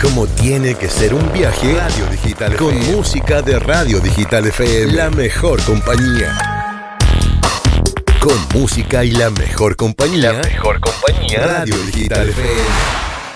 como tiene que ser un viaje. Radio Digital con FM. Música de Radio Digital FM. La mejor compañía. Con música y la mejor compañía. La mejor compañía. Radio Digital FM.